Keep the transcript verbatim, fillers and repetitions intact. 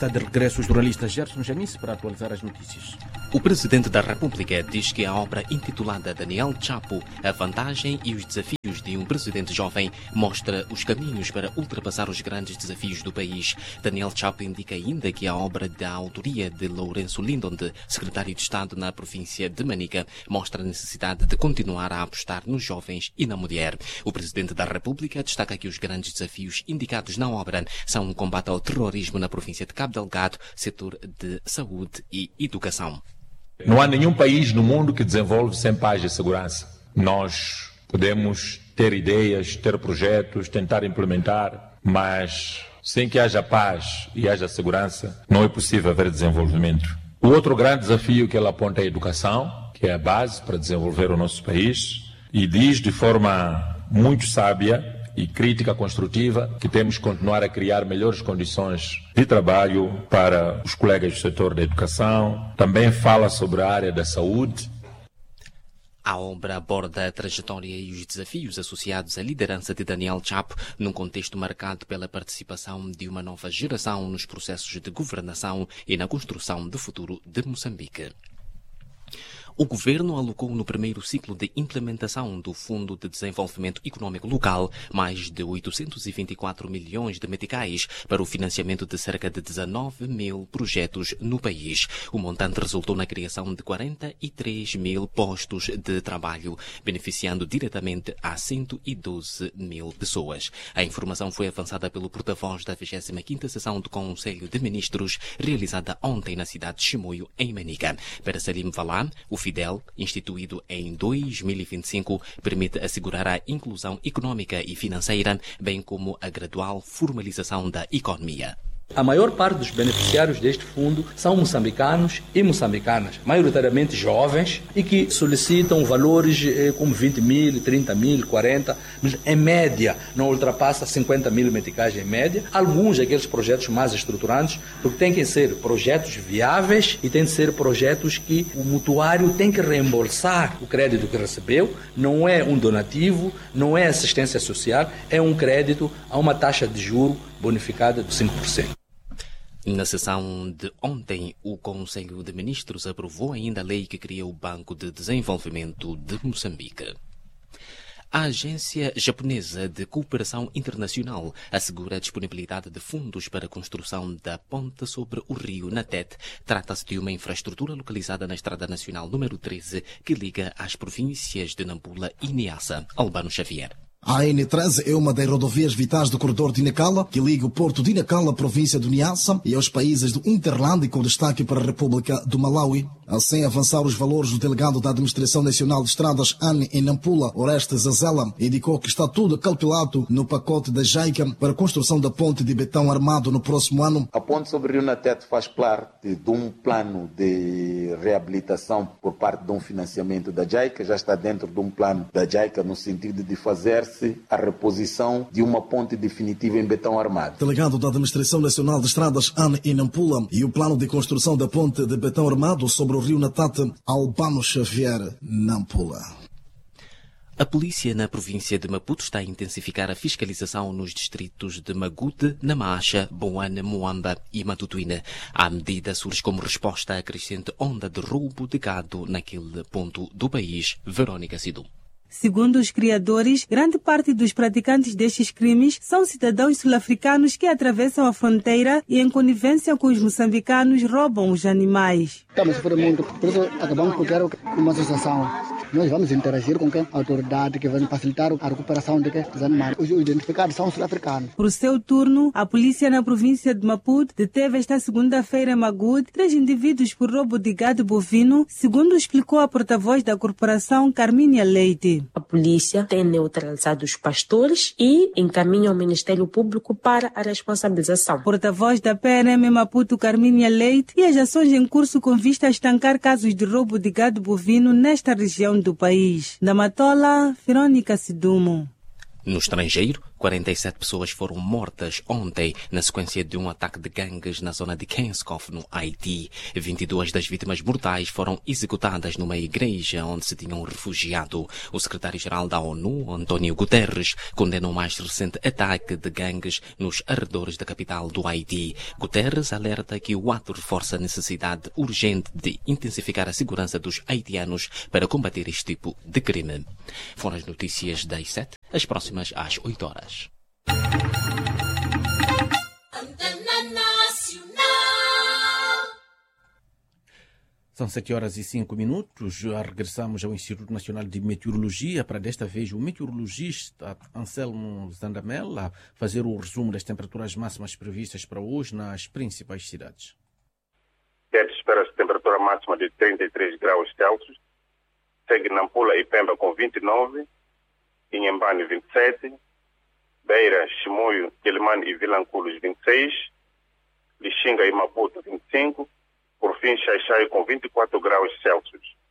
Está de regresso o jornalista Gerson Janice para atualizar as notícias. O Presidente da República diz que a obra intitulada Daniel Chapo, a vantagem e os desafios de um presidente jovem, mostra os caminhos para ultrapassar os grandes desafios do país. Daniel Chapo indica ainda que a obra da autoria de Lourenço Lindonde, secretário de Estado na província de Manica, mostra a necessidade de continuar a apostar nos jovens e na mulher. O Presidente da República destaca que os grandes desafios indicados na obra são o combate ao terrorismo na província de Cabo Delgado, setor de saúde e educação. Não há nenhum país no mundo que desenvolve sem paz e segurança. Nós podemos ter ideias, ter projetos, tentar implementar, mas sem que haja paz e haja segurança, não é possível haver desenvolvimento. O outro grande desafio que ela aponta é a educação, que é a base para desenvolver o nosso país, e diz de forma muito sábia e crítica construtiva que temos que continuar a criar melhores condições de trabalho para os colegas do setor da educação. Também fala sobre a área da saúde. A obra aborda a trajetória e os desafios associados à liderança de Daniel Chapo num contexto marcado pela participação de uma nova geração nos processos de governação e na construção do futuro de Moçambique. O Governo alocou no primeiro ciclo de implementação do Fundo de Desenvolvimento Econômico Local mais de oitocentos e vinte e quatro milhões de meticais para o financiamento de cerca de dezanove mil projetos no país. O montante resultou na criação de quarenta e três mil postos de trabalho, beneficiando diretamente a cento e doze mil pessoas. A informação foi avançada pelo porta-voz da vigésima quinta sessão do Conselho de Ministros, realizada ontem na cidade de Chimoio, em Manica. Para Salim Valam, o Fidel, instituído em dois mil e vinte e cinco, permite assegurar a inclusão econômica e financeira, bem como a gradual formalização da economia. A maior parte dos beneficiários deste fundo são moçambicanos e moçambicanas, maioritariamente jovens, e que solicitam valores eh, como vinte mil, trinta mil, quarenta, mas em média não ultrapassa cinquenta mil meticais em média. Alguns daqueles projetos mais estruturantes, porque têm que ser projetos viáveis e têm que ser projetos que o mutuário tem que reembolsar o crédito que recebeu. Não é um donativo, não é assistência social, é um crédito a uma taxa de juro bonificada de cinco por cento. Na sessão de ontem, o Conselho de Ministros aprovou ainda a lei que cria o Banco de Desenvolvimento de Moçambique. A Agência Japonesa de Cooperação Internacional assegura a disponibilidade de fundos para a construção da ponte sobre o rio Natete. Trata-se de uma infraestrutura localizada na Estrada Nacional número treze, que liga as províncias de Nampula e Niassa. Albano Xavier. A N treze é uma das rodovias vitais do corredor de Nacala, que liga o porto de Nacala, província do Niassa, e aos países do Interland, com destaque para a República do Malawi. Assim, avançar os valores do delegado da Administração Nacional de Estradas, A N, em Nampula, Orestes Azela, indicou que está tudo calculado no pacote da JICA para a construção da ponte de betão armado no próximo ano. A ponte sobre o Rio Natete faz parte de um plano de reabilitação por parte de um financiamento da JICA, já está dentro de um plano da JICA no sentido de fazer a reposição de uma ponte definitiva em betão armado. Delegado da Administração Nacional de Estradas, A N, em Nampula, e o plano de construção da ponte de betão armado sobre o rio Natete, Albano Xavier, Nampula. A polícia na província de Maputo está a intensificar a fiscalização nos distritos de Magude, Namacha, Boane, Moamba e Matutuíne. A medida surge como resposta à crescente onda de roubo de gado naquele ponto do país. Verónica Sidum. Segundo os criadores, grande parte dos praticantes destes crimes são cidadãos sul-africanos que atravessam a fronteira e, em conivência com os moçambicanos, roubam os animais. Estamos sofrendo muito, por isso acabamos por criar uma associação. Nós vamos interagir com a autoridade que vai facilitar a recuperação dos animais. Os identificados são sul-africanos. Por seu turno, a polícia na província de Maputo deteve esta segunda-feira em Magude três indivíduos por roubo de gado bovino, segundo explicou a porta-voz da corporação, Carmínia Leite. A polícia tem neutralizado os pastores e encaminha ao Ministério Público para a responsabilização. Porta-voz da P R M Maputo, Carmínia Leite, e as ações em curso com vista a estancar casos de roubo de gado bovino nesta região do país. Da Matola, Verônica Sidumo. No estrangeiro, quarenta e sete pessoas foram mortas ontem na sequência de um ataque de gangues na zona de Kenskov, no Haiti. vinte e duas das vítimas mortais foram executadas numa igreja onde se tinham refugiado. O secretário-geral da ONU, António Guterres, condenou o mais recente ataque de gangues nos arredores da capital do Haiti. Guterres alerta que o ato reforça a necessidade urgente de intensificar a segurança dos haitianos para combater este tipo de crime. Foram as notícias das sete, as próximas às oito horas. São sete horas e cinco minutos. Já regressamos ao Instituto Nacional de Meteorologia para desta vez o meteorologista Anselmo Zandamel a fazer o resumo das temperaturas máximas previstas para hoje nas principais cidades. Tete espera-se temperatura máxima de trinta e três graus Celsius, segue Nampula e Pemba com vinte e nove, Inhambane vinte e sete, Beira, Chimoio, Quelimane e Vilanculos vinte e seis, Lixinga e Maputo vinte e cinco, por fim Xaixai com vinte e quatro graus Celsius.